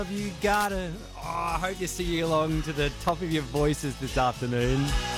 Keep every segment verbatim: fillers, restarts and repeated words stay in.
Have you got it? Oh, I hope you're singing along to the top of your voices this afternoon.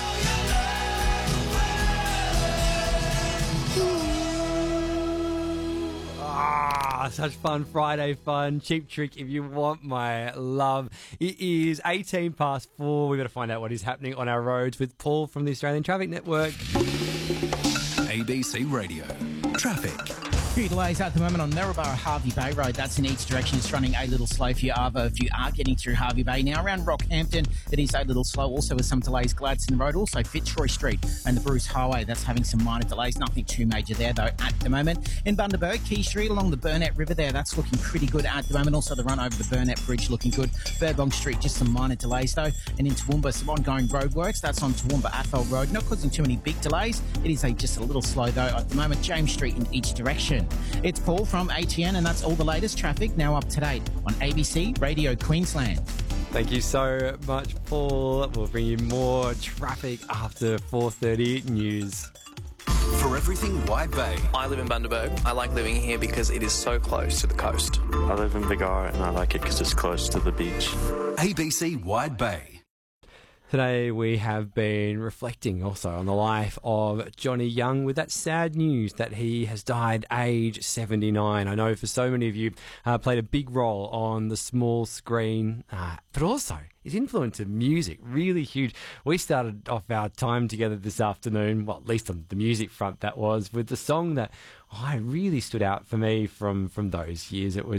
Ah, such fun Friday fun. Cheap Trick if you want my love. It is eighteen past four. We've got to find out what is happening on our roads with Paul from the Australian Traffic Network. A B C Radio. Traffic. A few delays at the moment on Maryborough Harvey Bay Road. That's in each direction. It's running a little slow for you, Arvo, if you are getting through Harvey Bay. Now, around Rockhampton, it is a little slow. Also with some delays, Gladstone Road, also Fitzroy Street and the Bruce Highway. That's having some minor delays. Nothing too major there, though, at the moment. In Bundaberg, Key Street along the Burnett River there, that's looking pretty good at the moment. Also, the run over the Burnett Bridge looking good. Birdbong Street, just some minor delays, though. And in Toowoomba, some ongoing roadworks. That's on Toowoomba Athol Road. Not causing too many big delays. It is a, just a little slow, though, at the moment. James Street in each direction. It's Paul from A T N, and that's all the latest traffic now up to date on A B C Radio Queensland. Thank you so much, Paul. We'll bring you more traffic after four thirty news. For everything Wide Bay. I live in Bundaberg. I like living here because it is so close to the coast. I live in Bargara and I like it because it's close to the beach. A B C Wide Bay. Today we have been reflecting also on the life of Johnny Young with that sad news that he has died age seventy-nine. I know for so many of you uh, played a big role on the small screen, uh, but also his influence in music, really huge. We started off our time together this afternoon, well, at least on the music front that was, with the song that oh, really stood out for me from, from those years. It was